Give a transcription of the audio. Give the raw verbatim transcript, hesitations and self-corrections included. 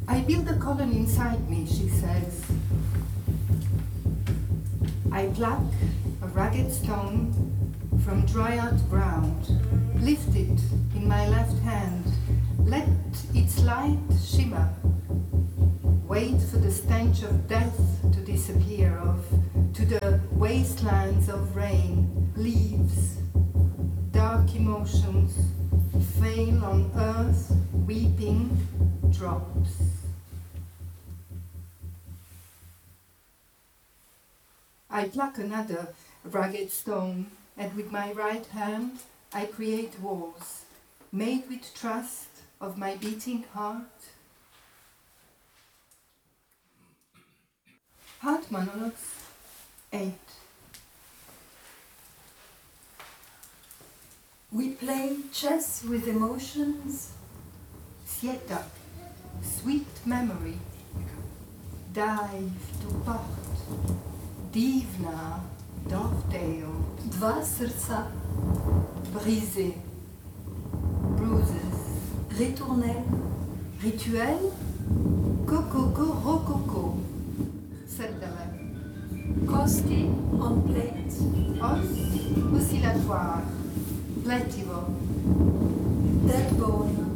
I build a column inside me, she says. I pluck a rugged stone from dry-out ground, lift it in my left hand, let its light shimmer, wait for the stench of death to disappear off to the wastelands of rain, leaves, dark emotions fail on earth, weeping drops. I pluck another rugged stone, and with my right hand I create walls, made with trust of my beating heart. Heart Monologues eight. We play chess with emotions. Sieta, sweet memory. Dive to port. Divna, dovetail. Dva srca. Brisé. Bruises. Ritournelle. Rituel. Cococo rococo. Settele. Kosti on plate. Os oscillatoire. Pletivo. Dead bone.